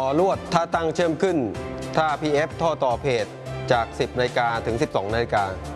ลวดถ้าตั้งเชื่อมขึ้นถ้า PF ท่อต่อเพจจาก 10 นาฬิกาถึง 12 นาฬิกา